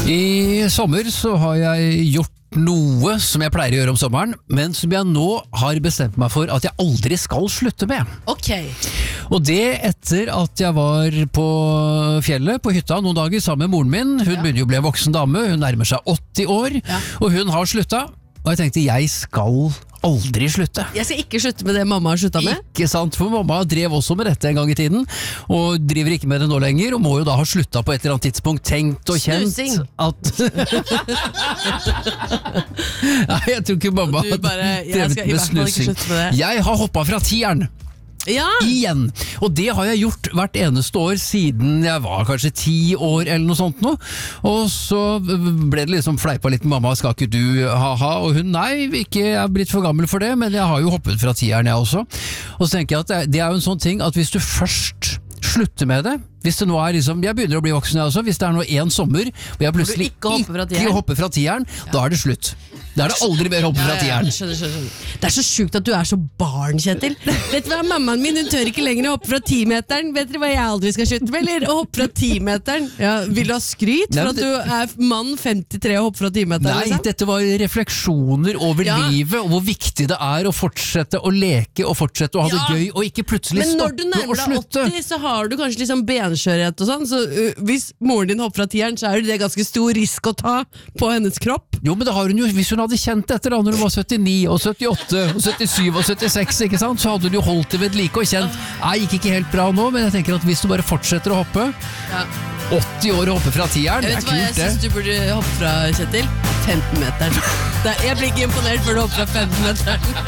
I sommer så har jeg gjort noe som jeg pleier å gjøre om sommeren, men som jeg nå har bestemt meg for at jeg aldri skal slutte med. Ok. Og det etter at jeg var på fjellet, på hytta noen dager sammen med moren min. Hun begynner jo å bli en voksen dame, hun nærmer seg 80 år, og hun har sluttet. Og jeg tenkte, jeg skal aldri slutte. Jeg skal ikke slutte med det mamma har sluttet med. Ikke sant, for mamma drev også med dette en gang i tiden, og driver ikke med det nå lenger, og må jo da ha sluttet på et eller annet tidspunkt, tenkt og kjent Snusing. at... Nei, jeg tror ikke mamma Du bare, jeg drevet skal i med hvert fall ikke snusing. slutte med det. Jeg har hoppet fra 10'eren. Ja! Igjen, og det har jeg gjort hvert eneste år siden jeg var kanskje 10 år eller noe sånt nå, og så ble det liksom fleipa litt med mamma, skal ikke du ha, og hun, nei, ikke, jeg er blitt for gammel for det, men jeg har jo hoppet fra 10'eren jeg også, og så tenker jeg at det er jo en sånn ting at hvis du først slutter med det, hvis det nå er liksom, jeg begynner å bli voksen jeg også, hvis det er nå en sommer, og jeg plutselig ikke hopper fra 10'eren. da er det slutt. Da er det aldri mer hoppe fra 10'eren. Skjønner. Det er så sjukt at du er så barn, Kjetil. Vet du hva, mammaen min, hun tør ikke lenger å hoppe fra 10-meteren. Vet dere hva jeg aldri skal slutte med, eller? Å hoppe fra 10-meteren. Ja, vil du ha skryt for at du er mann 53 og hopper fra 10-meteren? Nei, liksom? dette var refleksjoner over livet, og hvor viktig det er å fortsette å leke, og fortsette å ha det gøy, og ikke plutselig Men når stoppe du og nærmer deg slutte. 80, så har du kanskje liksom benskjørhet og sånn, så hvis moren din hopper fra 10'eren, så er det ganske stor risk å ta på hennes kropp. Jo, men det har hun jo, hvis hun hadde kjent dette da, når hun var 79, og 78, og 77, og 76, ikke sant, så hadde hun jo holdt det ved like og kjent, gikk ikke helt bra nå, men jeg tenker at hvis du bare fortsetter å hoppe, 80 år og hoppe fra 10'eren, det er Jeg vet hva jeg kult det. synes du burde hoppe fra, Kjetil? 15-meteren. Jeg blir ikke imponert før du hopper fra 15-meteren.